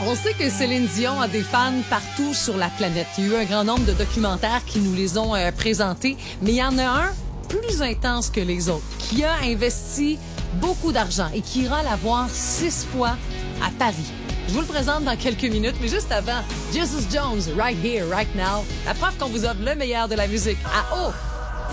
On sait que Céline Dion a des fans partout sur la planète. Il y a eu un grand nombre de documentaires qui nous les ont présentés, mais il y en a un plus intense que les autres, qui a investi beaucoup d'argent et qui ira la voir 6 fois à Paris. Je vous le présente dans quelques minutes, mais juste avant, Jesus Jones, Right Here, Right Now, la preuve qu'on vous offre le meilleur de la musique à haut